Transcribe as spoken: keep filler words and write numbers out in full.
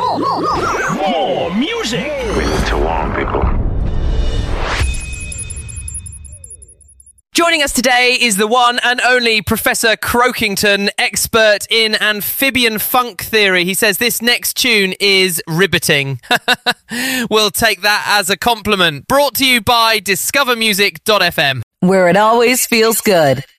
more, more, more, more music. We need to warn people. Joining us today is the one and only Professor Croakington, expert in amphibian funk theory. He says this next tune is riveting. We'll take that as a compliment. Brought to you by discover music dot f m. Where it always feels good.